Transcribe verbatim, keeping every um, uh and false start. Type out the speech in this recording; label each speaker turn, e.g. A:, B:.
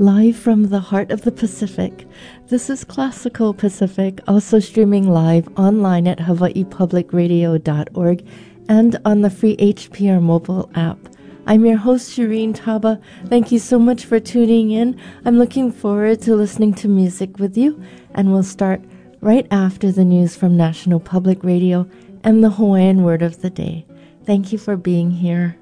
A: Live from the heart of the Pacific, this is Classical Pacific, also streaming live online at hawaii public radio dot org and on the free H P R mobile app. I'm your host, Shireen Taba. Thank you so much for tuning in. I'm looking forward to listening to music with you, and we'll start right after the news from National Public Radio and the Hawaiian Word of the Day. Thank you for being here.